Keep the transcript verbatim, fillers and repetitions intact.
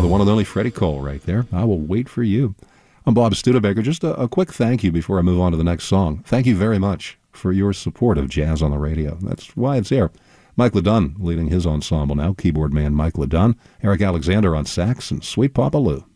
one and only Freddie Cole right there. I Will Wait for You. I'm Bob Studebaker. Just a, a quick thank you before I move on to the next song. Thank you very much for your support of Jazz on the Radio. That's why it's here. Mike LeDunn leading his ensemble now. Keyboard man Mike LeDunn. Eric Alexander on sax and Sweet Papa Lou.